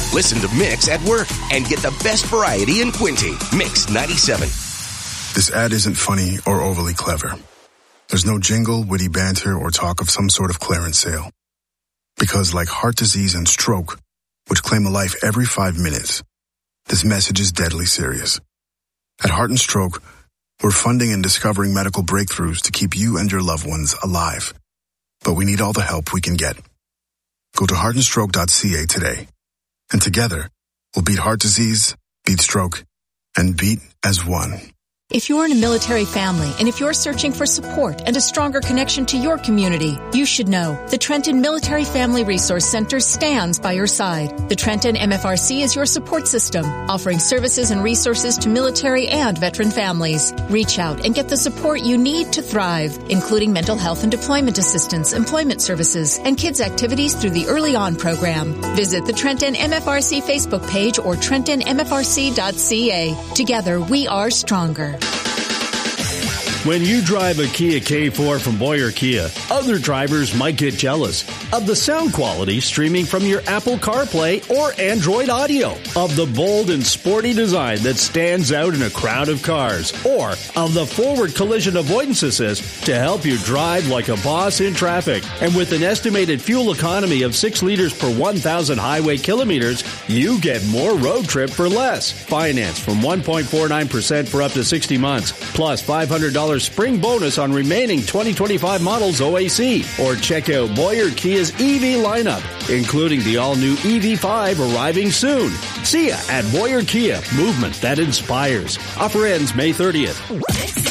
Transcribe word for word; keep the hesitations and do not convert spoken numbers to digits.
Listen to Mix at work and get the best variety in Quinte. Mix ninety-seven. This ad isn't funny or overly clever. There's no jingle, witty banter, or talk of some sort of clearance sale. Because like heart disease and stroke, which claim a life every five minutes, this message is deadly serious. At Heart and Stroke, we're funding and discovering medical breakthroughs to keep you and your loved ones alive. But we need all the help we can get. Go to heart and stroke dot c a today. And together, we'll beat heart disease, beat stroke, and beat as one. If you're in a military family and if you're searching for support and a stronger connection to your community, you should know the Trenton Military Family Resource Center stands by your side. The Trenton M F R C is your support system, offering services and resources to military and veteran families. Reach out and get the support you need to thrive, including mental health and deployment assistance, employment services, and kids' activities through the Early On program. Visit the Trenton M F R C Facebook page or trenton m f r c dot c a. Together, we are stronger. When you drive a Kia K four from Boyer Kia, other drivers might get jealous of the sound quality streaming from your Apple CarPlay or Android Audio, of the bold and sporty design that stands out in a crowd of cars, or of the forward collision avoidance assist to help you drive like a boss in traffic. And with an estimated fuel economy of six liters per one thousand highway kilometers, you get more road trip for less. Finance from one point four nine percent for up to sixty months, plus five hundred dollars spring bonus on remaining twenty twenty-five models O A C. Or check out Boyer Kia's E V lineup, including the all-new E V five arriving soon. See ya at Boyer Kia, movement that inspires. Offer ends May thirtieth.